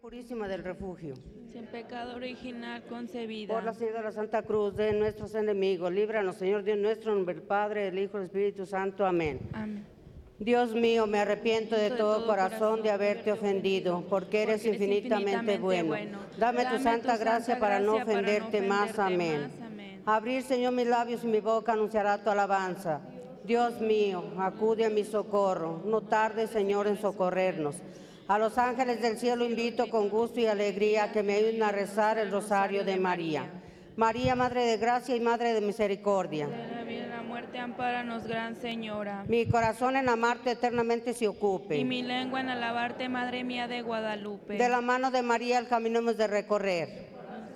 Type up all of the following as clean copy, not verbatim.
Purísima del Refugio, sin pecado original concebida. por la señal de la Santa Cruz de nuestros enemigos, líbranos, Señor Dios nuestro, en nombre del Padre, del Hijo y del Espíritu Santo. Amén. Amén. Dios mío, me arrepiento de todo corazón de haberte ofendido, porque eres infinitamente bueno. Dame tu santa gracia para no ofenderte más. Amén. Abrir, Señor, mis labios y mi boca anunciará tu alabanza. Dios mío, acude a mi socorro. No tardes, Señor, en socorrernos. A los ángeles del cielo invito con gusto y alegría que me ayuden a rezar el rosario de María. María, Madre de Gracia y Madre de Misericordia. De la vida y la muerte, ampáranos, Gran Señora. Mi corazón en amarte eternamente se ocupe. Y mi lengua en alabarte, Madre mía de Guadalupe. De la mano de María el camino hemos de recorrer.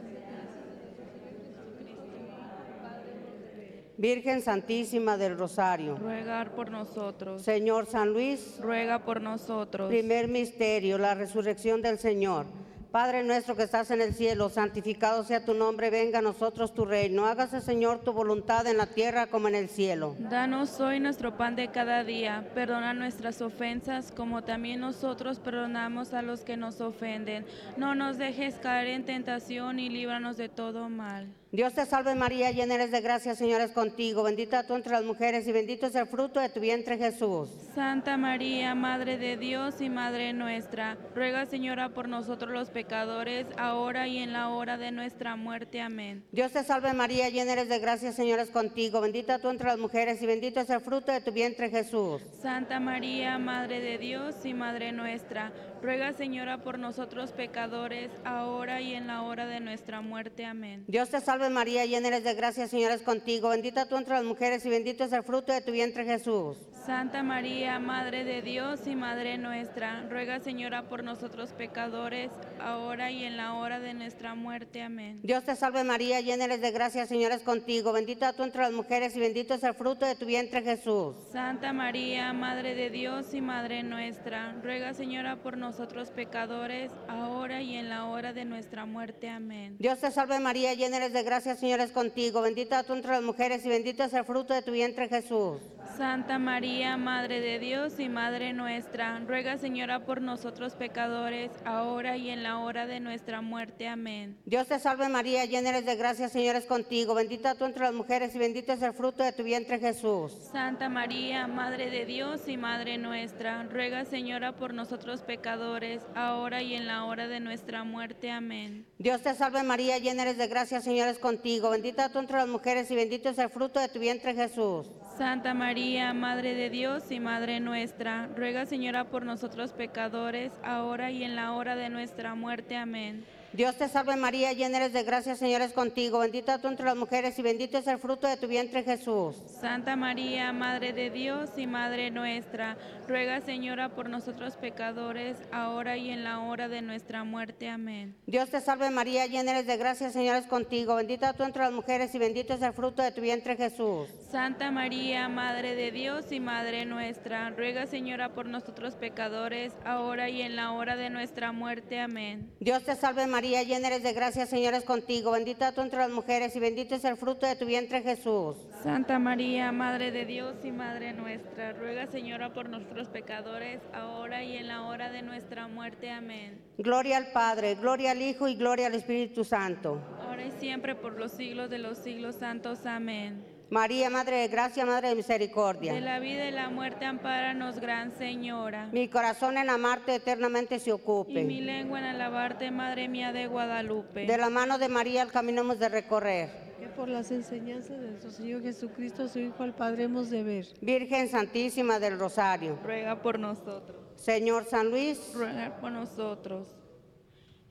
Virgen Santísima del Rosario, Ruega por nosotros. Señor San Luis, Ruega por nosotros. primer misterio, la resurrección del Señor. Padre nuestro que estás en el cielo, santificado sea tu nombre, venga a nosotros tu reino. Hágase, Señor, tu voluntad en la tierra como en el cielo. Danos hoy nuestro pan de cada día. Perdona nuestras ofensas, como también nosotros perdonamos a los que nos ofenden. No nos dejes caer en tentación y líbranos de todo mal. Dios te salve María, llena eres de gracia, Señor es contigo. Bendita tú entre las mujeres y bendito es el fruto de tu vientre, Jesús. Santa María, Madre de Dios y Madre nuestra, ruega, Señora, por nosotros los pecadores, ahora y en la hora de nuestra muerte. Amén. Dios te salve María, llena eres de gracia, Señor es contigo. Bendita tú entre las mujeres y bendito es el fruto de tu vientre, Jesús. Santa María, Madre de Dios y Madre nuestra, ruega, Señora, por nosotros pecadores, ahora y en la hora de nuestra muerte. Amén. Dios te salve María, llena eres de gracia, Señor es contigo. Bendita tú entre las mujeres y bendito es el fruto de tu vientre, Jesús. Santa María, Madre de Dios y Madre nuestra, ruega, Señora, por nosotros pecadores, ahora y en la hora de nuestra muerte. Amén. Dios te salve María, llena eres de gracia, Señor es contigo. Bendita tú entre las mujeres y bendito es el fruto de tu vientre, Jesús. Santa María, Madre de Dios y Madre nuestra, ruega, Señora, por nosotros pecadores, ahora y en la hora de nuestra muerte. Amén. Dios te salve María, llena eres de gracia, Señor es contigo. Bendita tú entre las mujeres y bendito es el fruto de tu vientre, Jesús. Santa María, Madre de Dios y Madre nuestra, ruega, Señora, por nosotros pecadores, ahora y en la hora de nuestra muerte. Amén. Dios te salve María, llena eres de gracia, Señor es contigo. Bendita tú entre las mujeres y bendito es el fruto de tu vientre, Jesús. Santa María, Madre de Dios y Madre nuestra, ruega, Señora, por nosotros pecadores, ahora y en la hora de nuestra muerte. Amén. Dios te salve María, llena eres de gracia, Señor es contigo. Bendita tú entre las mujeres y bendito es el fruto de tu vientre, Jesús. Santa María, Madre de Dios y Madre nuestra, ruega, Señora, por nosotros pecadores, ahora y en la hora de nuestra muerte. Amén. Dios te salve María, llena eres de gracia, Señor es contigo. Bendita tú entre las mujeres y bendito es el fruto de tu vientre, Jesús. Santa María, Madre de Dios y Madre nuestra, ruega, Señora, por nosotros pecadores, ahora y en la hora de nuestra muerte. Amén. Dios te salve María, llena eres de gracia, Señor es contigo. Bendita tú entre las mujeres y bendito es el fruto de tu vientre, Jesús. Santa María, Madre de Dios y Madre nuestra, ruega, Señora, por nosotros pecadores, ahora y en la hora de nuestra muerte. Amén. Dios te salve María, llena eres de gracia, Señor es contigo. Bendita tú entre las mujeres y bendito es el fruto de tu vientre, Jesús. Santa María, Madre de Dios y Madre nuestra, ruega, Señora, por nuestros pecadores, ahora y en la hora de nuestra muerte. Amén. Gloria al Padre, gloria al Hijo y gloria al Espíritu Santo. Ahora y siempre, por los siglos de los siglos santos. Amén. María, Madre de gracia, Madre de misericordia. De la vida y la muerte, ampáranos, Gran Señora. Mi corazón en amarte eternamente se ocupe. Y mi lengua en alabarte, Madre mía de Guadalupe. De la mano de María el camino hemos de recorrer. Que por las enseñanzas de nuestro Señor Jesucristo, su Hijo, al Padre hemos de ver. Virgen Santísima del Rosario. Ruega por nosotros. Señor San Luis, Ruega por nosotros.